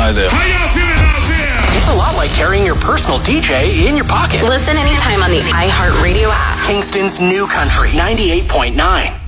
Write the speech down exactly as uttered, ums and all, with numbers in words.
there. How y'all feeling out there? It's a lot like carrying your personal D J in your pocket. Listen anytime on the iHeartRadio app. Kingston's new country, ninety-eight point nine.